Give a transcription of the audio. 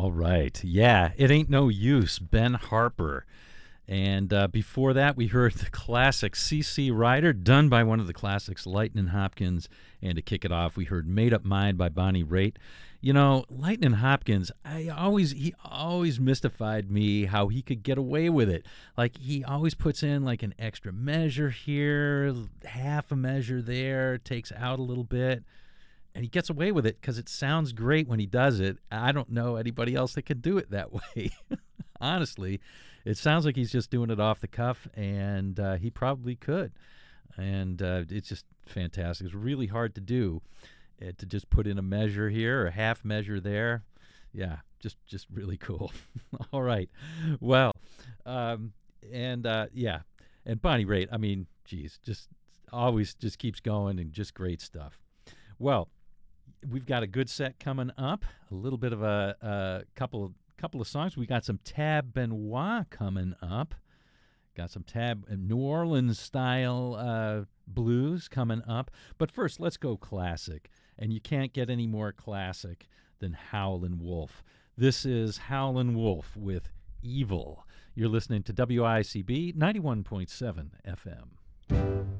All right. Yeah, It Ain't No Use, Ben Harper. And before that, we heard the classic C.C. Rider, done by one of the classics, Lightnin' Hopkins. And to kick it off, we heard Made Up Mind by Bonnie Raitt. You know, Lightnin' Hopkins, he always mystified me how he could get away with it. Like, he always puts in like an extra measure here, half a measure there, takes out a little bit. And he gets away with it because it sounds great when he does it. I don't know anybody else that can do it that way. Honestly, it sounds like he's just doing it off the cuff, and he probably could. And it's just fantastic. It's really hard to do, to just put in a measure here or a half measure there. Yeah, just really cool. All right. Well, yeah, and Bonnie Raitt. I mean, geez, just always just keeps going and just great stuff. Well, we've got a good set coming up. A little bit of a couple of songs. We got some Tab Benoit coming up. Got some New Orleans style blues coming up. But first, let's go classic. And you can't get any more classic than Howlin' Wolf. This is Howlin' Wolf with Evil. You're listening to WICB 91.7 FM.